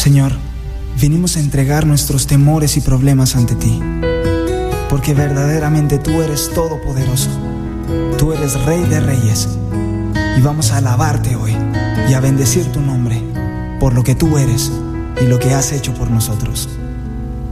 Señor, vinimos a entregar nuestros temores y problemas ante ti, porque verdaderamente tú eres todopoderoso, tú eres Rey de Reyes, y vamos a alabarte hoy y a bendecir tu nombre por lo que tú eres y lo que has hecho por nosotros.